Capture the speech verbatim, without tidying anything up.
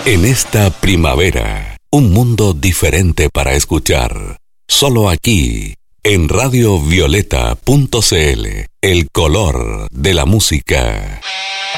En esta primavera, un mundo diferente para escuchar. Solo aquí, en radio violeta punto c l, el color de la música.